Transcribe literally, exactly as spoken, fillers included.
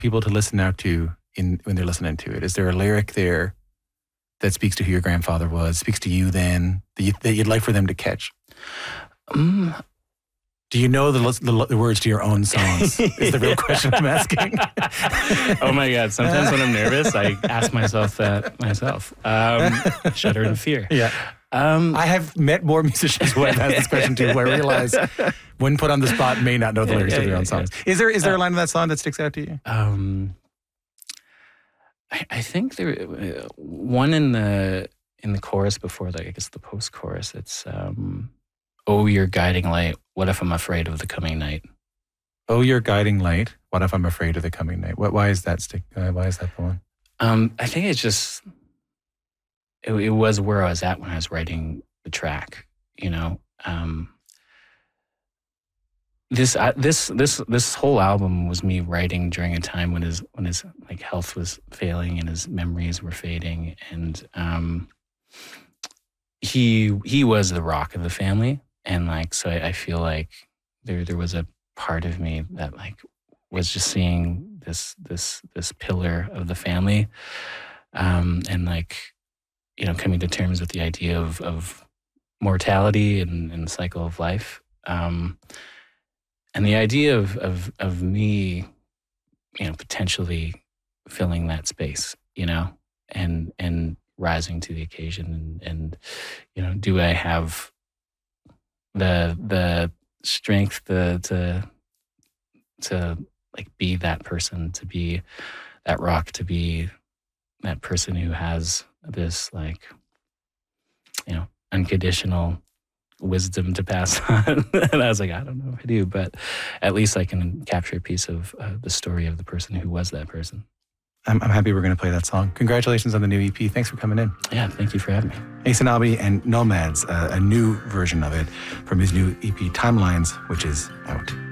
people to listen out to in when they're listening to it? Is there a lyric there that speaks to who your grandfather was, speaks to you then, that, you, that you'd like for them to catch? Um, Do you know the, the, the words to your own songs? Is the real question I'm asking. Oh my God. Sometimes when I'm nervous, I ask myself that myself. Um, shudder in fear. Yeah. Um, I have met more musicians who I've asked this question to, who I realize when put on the spot may not know the Yeah, lyrics yeah, to their yeah, own songs. yeah. Is there is there a Uh, line of that song that sticks out to you? Um, I, I think there uh, one in the in the chorus before the I guess the post chorus. It's um, "Oh, your guiding light. What if I'm afraid of the coming night?" Oh, your guiding light. What if I'm afraid of the coming night? What? Why is that stick? Uh, why is that the one? Um, I think it's just it, it was where I was at when I was writing the track. You know, um, this uh, this this this whole album was me writing during a time when his when his like health was failing and his memories were fading, and um, he he was the rock of the family, and like so I, I feel like there there was a part of me that like was just seeing this this this pillar of the family, um, and like you know coming to terms with the idea of of mortality and, and the cycle of life. Um, And the idea of, of of me, you know, potentially filling that space, you know, and and rising to the occasion, and, and you know, do I have the the strength to to to like be that person, to be that rock, to be that person who has this like, you know, unconditional wisdom to pass on. And I was like, I don't know if I do, but at least I can capture a piece of uh, the story of the person who was that person. I'm, I'm happy we're going to play that song. Congratulations on the new E P. Thanks for coming in. Yeah, thank you for having me. Ace Anabi and Nomads, uh, a new version of it from his new E P Timelines, which is out.